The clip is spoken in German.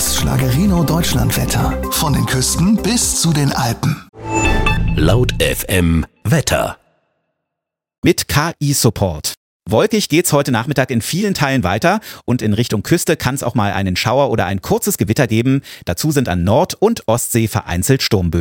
Das Schlagerino Deutschlandwetter. Von den Küsten bis zu den Alpen. Laut FM Wetter. Mit KI-Support. Wolkig geht's heute Nachmittag in vielen Teilen weiter und in Richtung Küste kann es auch mal einen Schauer oder ein kurzes Gewitter geben. Dazu sind an Nord- und Ostsee vereinzelt Sturmböen.